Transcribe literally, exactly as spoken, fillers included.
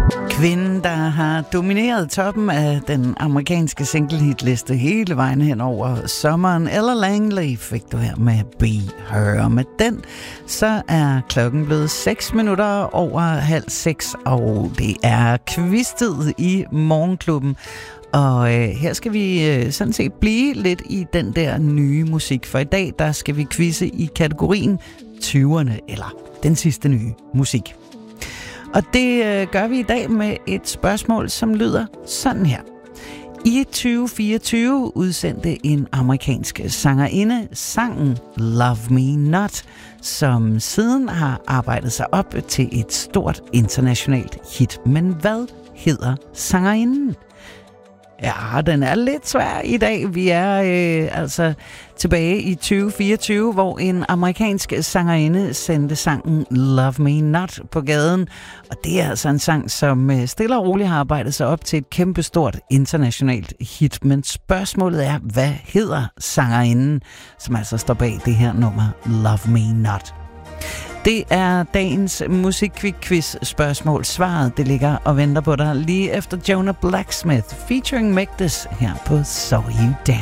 Kvinden, der har domineret toppen af den amerikanske singlehitliste hele vejen hen over sommeren. Ella Langley fik du her med Be Her. Og med den, så er klokken blevet seks minutter over halv seks, og det er quiz-tid i Morgenklubben. Og øh, her skal vi øh, sådan set blive lidt i den der nye musik. For i dag, der skal vi quizze i kategorien tyverne, eller den sidste nye musik. Og det øh, gør vi i dag med et spørgsmål, som lyder sådan her. I tyve fireogtyve udsendte en amerikansk sangerinde sangen Love Me Not, som siden har arbejdet sig op til et stort internationalt hit. Men hvad hedder sangerinden? Ja, den er lidt svær i dag. Vi er øh, altså tilbage i tyve fireogtyve, hvor en amerikansk sangerinde sendte sangen Love Me Not på gaden. Og det er altså en sang, som øh, stille og roligt har arbejdet sig op til et kæmpestort internationalt hit. Men spørgsmålet er, hvad hedder sangerinden, som altså står bag det her nummer Love Me Not? Det er dagens musikquiz spørgsmål. Svaret, det ligger og venter på dig lige efter Jonah Blacksmith featuring Megdis her på So You Dance.